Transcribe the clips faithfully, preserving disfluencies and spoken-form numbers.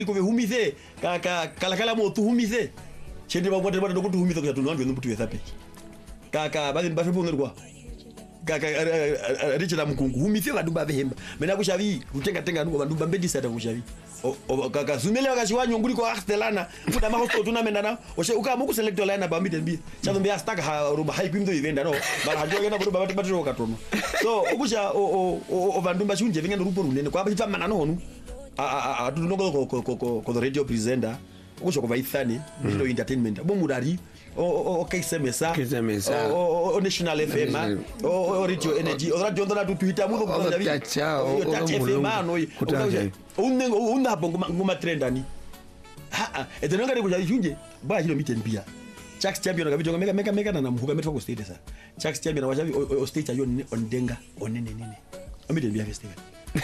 ko humithe ka ka kala kala mo tu humithe chende ba bote bote ko tu humithe ko tu ndo mtu yesape ka ka ba ba fepo ngirwa ka ka arichira mkungu humithe badumba behemba mena kushavi utenga tenga ndo badumba mbedi sada kushavi o ka ka sumele wakashiwanyo nguli ko artelana futa ma hosto tuna mendana o she uka muku select line ba mbide mbi cha ndo staka ha ruba hai kwimdo ivenda no mara hajo ngena bodo babati batiro katono so ukusha o o o bandumba shunje vingena rupo runene kwa ba mana no no a a tunongo ko ko ko ko radio presenter ukusha ko vaithani ndo entertainment bomurari o o kaisemesa kaisemesa o national F M o radio energy o radio ndo na Twitter mu ko ndavi o touch F M no unne unna bongo ngoma trendani ha ha edenga ngari kuja junje ba hilo miten bia Chax champion kabito meka meka meka na mhuka metwa ko state sa Chax champion wachavi o state ayo ondenga onene nene amiten bia festival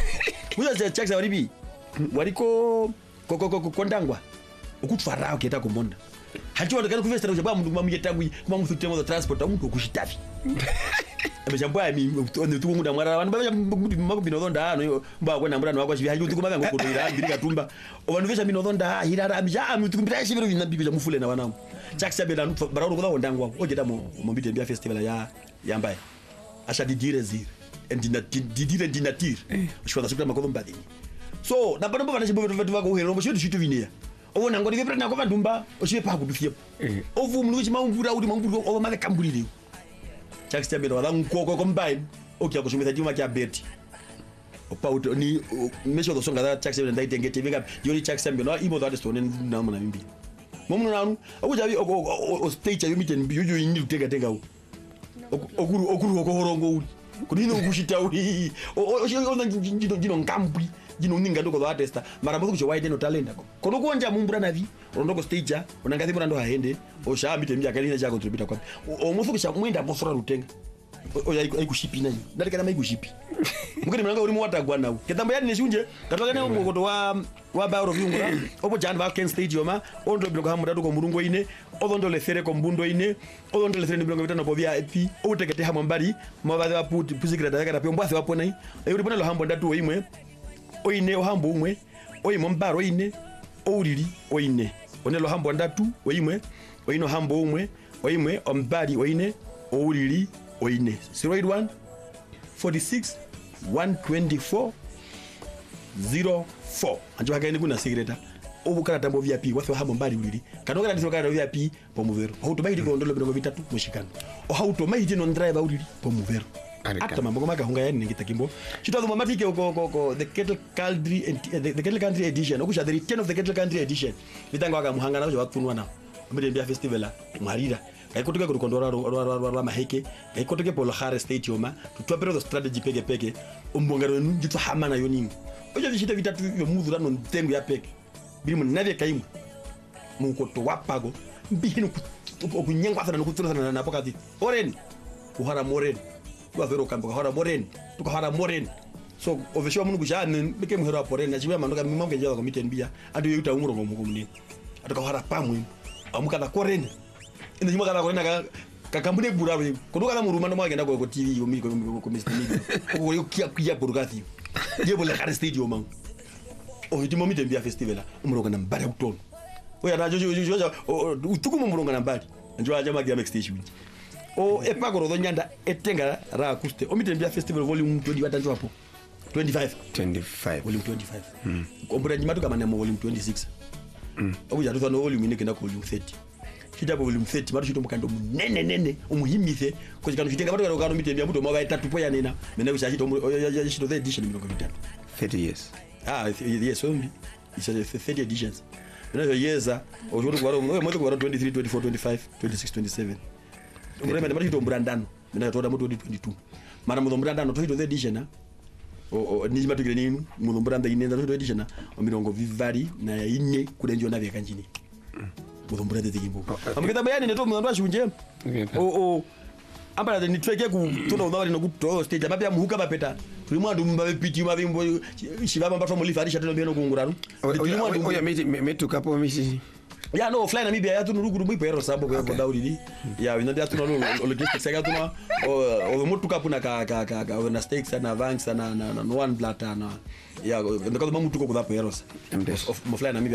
muza Chax waribi wariko ko ko ko kondangwa ukutfara uketa kumonda hacho ndakana ku festival jaba mundu mamuyetagwi kuma mutute mo transport umuntu okushitavi abejambwa mi onde tuko muda mwara abantu baje makubino dhonda ano mba kwenda murano wakwa chivi hajuti kuma banga kodira mbiri katumba abantu vesha mino dhonda hirara amja amutu kumpira shibiro binabibi ja mufule na wanangu Chax abela ntu bararo kuda ondangwa ojeda mo mombite mbia festival ya yambaye asha didire zir endina didire dinatir shwada shukra makodo mbadini so na bano bana chibo vetu vako uhero mbo shitu shitu vinia obona ngoni vepre na kwa ndumba oshibe pa kudufia ovu mulu chi maumbura uri maumbura oba male kambulile Chax champion wala nkoko kombai okya kushumisa juma kya beti opa uto ni mesho do songa za Chax champion ndai tengete vinga yoni Chax champion no imo that stone na mona mimbi momuno nanu okujavi o stage ayo miten biyo yindi utega tenga u okuru okuru okohorongo uri kudino kushita uri o ona jino jino ngambi jino ninga ndoko do artista mara mbuku jo wide no talent ko kono konja mumbura navi ondoko stage onangathi mura ndo haende o sha mite mbia kalina cha contribute kwa o musu kisha mwenda bosora rutenga o ya ikushipi nanyi ndatika na ikushipi mukini mlanga uri muwatagwa nawo ketambo yani neshunje katwaka na ngoto wa wa bauro vyungura opo jan va ken stage yoma ondo biloko hamuda ko murungo ine ondo le fere ko mbundo ine ondo le fere biloko vitana po via ep o tekete hamwe mbali mabadhe wa puti pusikira daga na pyombo afa pona e uri pona lo hambo ndatu imwe oine o hambo umwe oimo mbaro ine ouriri oine onelo hambo ndatu oimwe oino hambo umwe oimwe ombali oine ouriri oine zero eight one forty-six one twenty-four zero four anjo hakaini kuna secreta obukana tambo V I P wafe hambo mbali uliri kanokana ndiso kana V I P po muvero automatic ko ndolo bino vitatu mushikano o automatic non driver uliri po muvero ata mambo kama kahunga yani ngita kimbo chito ndo mamatike ko ko ko the kettle country the, the kettle country edition okusha the return of the kettle country edition vitanga waka muhanga nacho watunwa na mbele mbia festival marira kaikotoke kurukondora rwa maheke kaikotoke polo hare stadium tutwapero the strategy peke peke umbongaro njitu hamana yoningi ojo vishita vitatu yo mudhura no ntengo ya peke bili munavye kaimu mukoto wapago mbihinu okunyengwa sana nokutsura sana na pokati oren kuhara moren kwa vero kambo kuhara moren tukahara moren so ovesho mungu jane beke muhero aporen na chiwe mandoka mimamke jawa komite mbia andi yuta umurongo mukomuni atukahara pamwe amuka na koren ina jima kana korena kakambune burawe kuduka na muruma ndo mwagenda ko T V yo mi ko ko Mister Media ko yo kia kia burgati yebo le hare stadium man o hitimo mi tembia festival umurongo na mbare utono oya na jojo jojo utuku umurongo na mbare njo aja magia next station o epa ko rodonyanda etenga ra akuste o mi tembia festival volume twenty watanjo hapo twenty-five twenty-five volume twenty-five mm ombura nyima tukama na volume twenty-six mm obuja tuzo no volume ineke na ko volume thirty kitabu volume thirty bado chito mukando munene nene umuhimithe ko chikano chitenga bado karo karo mitembia muto mwa tatu po yanena mena kusha chito chito the edition milongo vitatu thirty years ah yes only it's a thirty editions mena years o joro kwaro mwe kwaro twenty-three twenty-four twenty-five twenty-six twenty-seven umrema mara chito mbrandano mena toda muto twenty-two mara muto mbrandano to chito the edition o o nijima tukire ninu muto mbranda inenda to edition o milongo vivari na ine kudenjo na vya kanjini mutombura de tikimbo amukita bayani neto mwandu ashunje o o ambala de nitreke ku tuna udawali no kuto stage amapya muhuka bapeta tuli mwandu mbabe piti mabimbo shibaba mbafa mulifa alisha teno beno kunguranu tuli mwandu oya meti metu kapo misi ya no fly na mibia ya tunu ruguru mwipo ero sambo kwa dawuli ya winanda tuna no logistics sega tuna o mutu kapu na ka ka ka na stakes na vanks na na one blata na ya ndiko mutu ko kudapo ero of fly na mibia